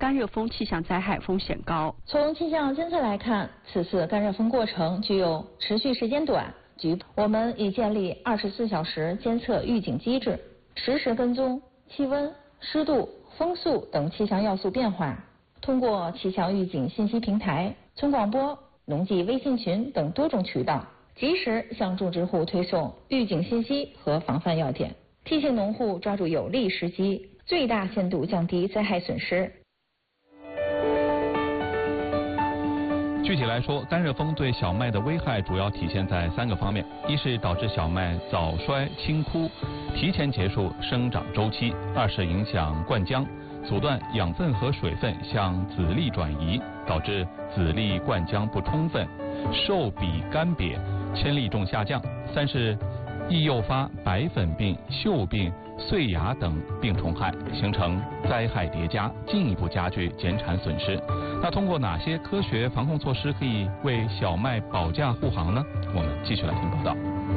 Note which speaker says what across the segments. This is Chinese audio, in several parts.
Speaker 1: 干热风气象灾害风险高。
Speaker 2: 从气象监测来看，此次干热风过程具有持续时间短、局部。我们已建立24小时监测预警机制，实时跟踪气温、湿度、风速等气象要素变化，通过气象预警信息平台、村广播、农技微信群等多种渠道，及时向种植户推送预警信息和防范要点，提醒农户抓住有利时机，最大限度降低灾害损失。
Speaker 3: 具体来说，干热风对小麦的危害主要体现在3个方面：一是导致小麦早衰青枯，提前结束生长周期；二是影响灌浆，阻断养分和水分向籽粒转移，导致籽粒灌浆不充分，受比干瘪，铅粒重下降；三是易诱发白粉病、锈病、碎芽等病虫害，形成灾害叠加，进一步加剧减产损失。那通过哪些科学防控措施可以为小麦保驾护航呢？我们继续来听报道。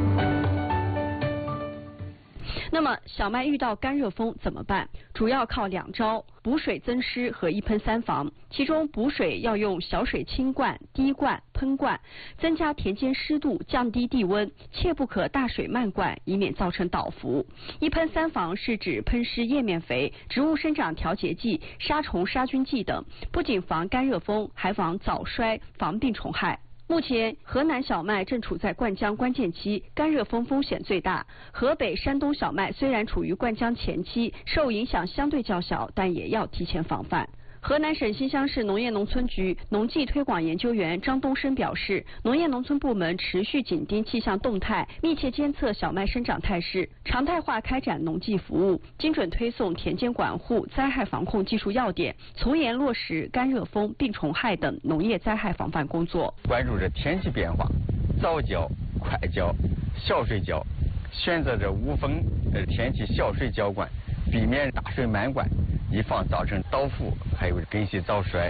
Speaker 1: 那么小麦遇到干热风怎么办？主要靠2招：补水增湿和一喷3防。其中补水要用小水轻灌、滴灌、喷灌，增加田间湿度，降低地温，切不可大水漫灌，以免造成倒伏。一喷3防是指喷施叶面肥、植物生长调节剂、杀虫杀菌剂等，不仅防干热风，还防早衰、防病虫害。目前，河南小麦正处在灌浆关键期，干热风风险最大。河北、山东小麦虽然处于灌浆前期，受影响相对较小，但也要提前防范。河南省新乡市农业农村局农技推广研究员张东升表示，农业农村部门持续紧盯气象动态，密切监测小麦生长态势，常态化开展农技服务，精准推送田间管护、灾害防控技术要点，从严落实干热风、病虫害等农业灾害防范工作。
Speaker 4: 关注着天气变化，早浇、快浇、小水浇，选择着无风天气小水浇灌，避免大水漫灌，以防造成倒伏，还有根系早衰。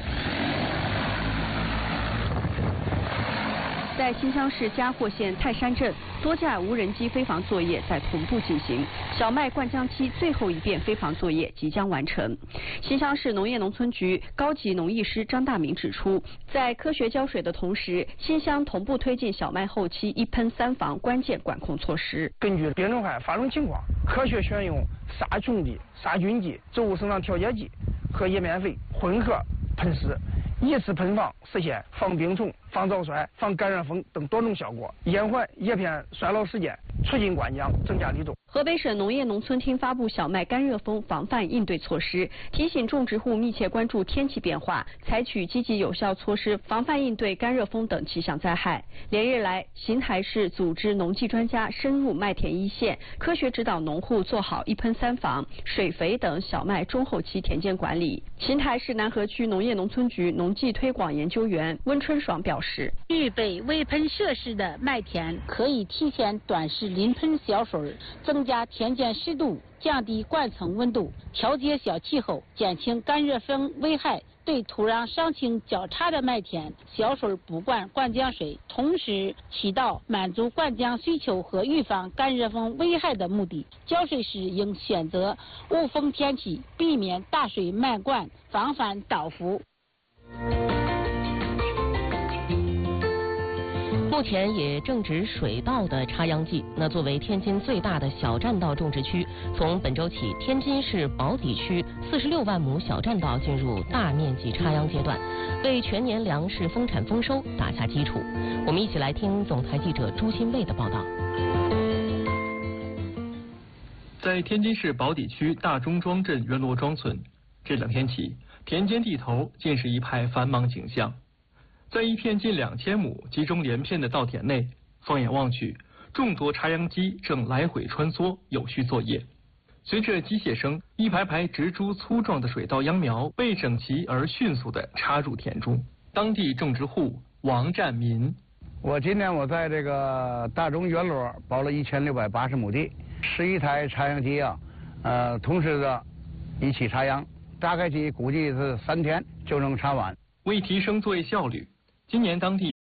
Speaker 1: 在新乡市嘉禾县泰山镇，多架无人机飞防作业在同步进行，小麦灌浆期最后一遍飞防作业即将完成。新乡市农业农村局高级农艺师张大明指出，在科学浇水的同时，新乡同步推进小麦后期一喷3防关键管控措施。
Speaker 5: 根据病虫害发生情况，科学选用杀虫剂、杀菌剂、植物生长调节剂和叶面肥混合喷施，一次喷防实现防病虫、防早衰、防干热风等多种效果，延缓叶片衰老时间，促进灌浆，增加粒重。
Speaker 1: 河北省农业农村厅发布小麦干热风防范应对措施，提醒种植户密切关注天气变化，采取积极有效措施，防范应对干热风等气象灾害。连日来，邢台市组织农技专家深入麦田一线，科学指导农户做好一喷3防、水肥等小麦中后期田间管理。邢台市南河区农业农村局农技推广研究员温春爽表示，
Speaker 6: 预备微喷设施的麦田可以提前短时淋喷小水，增加田间湿度，降低灌层温度，调节小气候，减轻干热风危害。对土壤伤情较差的麦田，小水补灌灌浆水，同时起到满足灌浆需求和预防干热风危害的目的。浇水时应选择无风天气，避免大水漫灌，防范倒伏。
Speaker 7: 目前也正值水稻的插秧季。那作为天津最大的小栈道种植区，从本周起，天津市宝坻区46万亩小栈道进入大面积插秧阶段，为全年粮食丰产丰收打下基础。我们一起来听总台记者朱新卫的报道。
Speaker 8: 在天津市宝坻区大中庄镇元罗庄村，这2天起，田间地头尽是一派繁忙景象。在一片近2000亩集中连片的稻田内，放眼望去，众多插秧机正来回穿梭，有序作业。随着机械声，一排排植株粗壮的水稻秧苗被整齐而迅速地插入田中。当地种植户王占民，
Speaker 9: 今年我在这个大中元罗包了1680亩地，11台插秧机同时的一起插秧，大概估计是3天就能插完。
Speaker 8: 为提升作业效率，今年当地